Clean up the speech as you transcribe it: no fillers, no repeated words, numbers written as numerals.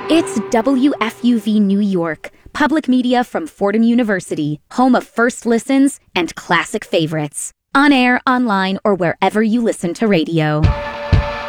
It's WFUV New York, public media from Fordham University, home of first listens and classic favorites. On air, online, or wherever you listen to radio.